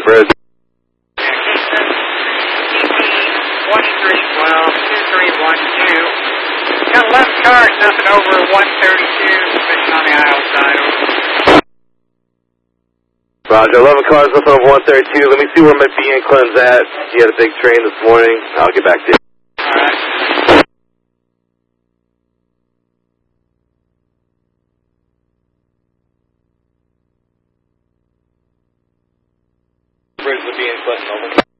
the bridge. 2312, 2312. Got 11 cars, nothing over 132, suspicion on the aisle side. Roger, 11 cars, nothing over 132. Let me see where my B and Clem's at. He had a big train this morning. I'll get back to you. Alright. Bridge with B and Clem, over.